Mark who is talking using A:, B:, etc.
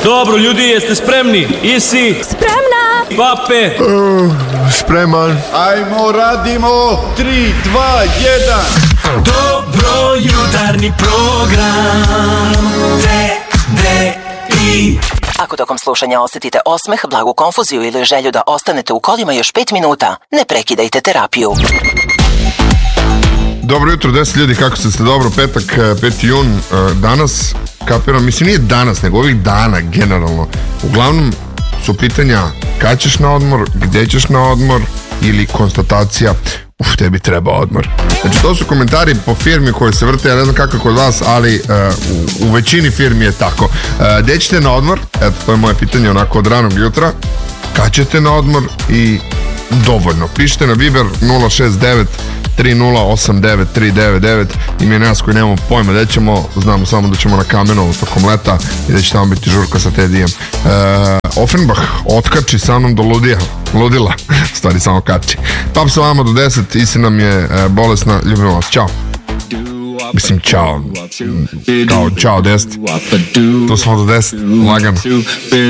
A: Dobro, ljudi, jeste spremni? Isi?
B: Spremna!
A: Pape?
C: Spreman.
D: Ajmo, radimo. 3, 2, 1.
E: Dobro jutarnji program TDI.
F: Ako tokom slušanja osjetite osmeh, blagu konfuziju ili želju da ostanete u kolima još 5 minuta, ne prekidajte terapiju.
C: Dobro jutro, 10 ljudi, kako ste dobro? Petak, 5. jun, danas, kapiram, mislim nije danas, nego ovih dana generalno. Uglavnom su pitanja kad ćeš na odmor, gdje ćeš na odmor ili konstatacija tebi treba odmor. Znači to su komentari po firmi koje se vrte, ja ne znam kako je kod vas, ali u većini firmi je tako. Gdje ćete na odmor? Eto, to je moje pitanje onako od ranog jutra. Kad ćete na odmor i dovoljno. Pišite na Viber 069 3089 399. Ima nas koji nemamo pojma gdje ćemo, znamo samo da ćemo na Kamenovu tokom leta i da će tamo biti žurka sa Tedijem. Offenbach otkači sa mnom do ludila, stvari samo kači. Pap sa vama do 10, Isi nam je bolesna, ljubimo vas, čao. Mislim, čao, kao čao 10, to smo do 10, lagano.